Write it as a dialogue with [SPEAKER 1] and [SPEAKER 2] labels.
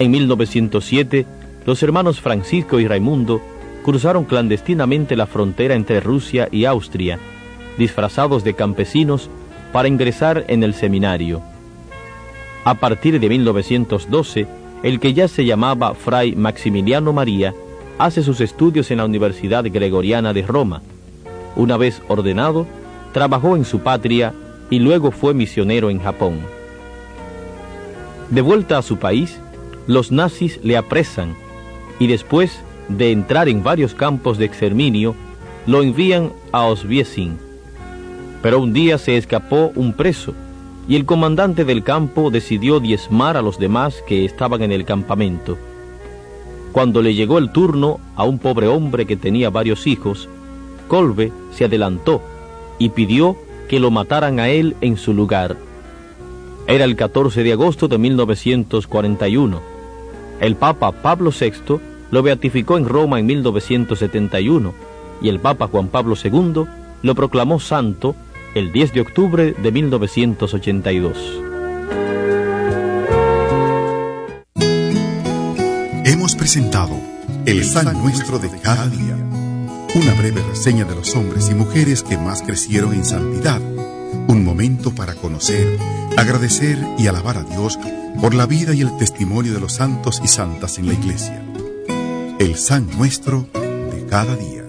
[SPEAKER 1] En 1907, los hermanos Francisco y Raimundo cruzaron clandestinamente la frontera entre Rusia y Austria, disfrazados de campesinos, para ingresar en el seminario. A partir de 1912, el que ya se llamaba Fray Maximiliano María hace sus estudios en la Universidad Gregoriana de Roma. Una vez ordenado, trabajó en su patria y luego fue misionero en Japón. De vuelta a su país, los nazis le apresan y después de entrar en varios campos de exterminio, lo envían a Oswiecim. Pero un día se escapó un preso y el comandante del campo decidió diezmar a los demás que estaban en el campamento. Cuando le llegó el turno a un pobre hombre que tenía varios hijos, Kolbe se adelantó y pidió que lo mataran a él en su lugar. Era el 14 de agosto de 1941. El Papa Pablo VI lo beatificó en Roma en 1971 y el Papa Juan Pablo II lo proclamó santo el 10 de octubre de 1982.
[SPEAKER 2] Hemos presentado El San Nuestro de cada día, una breve reseña de los hombres y mujeres que más crecieron en santidad, un momento para conocer, agradecer y alabar a Dios por la vida y el testimonio de los santos y santas en la Iglesia. El San Nuestro de cada día.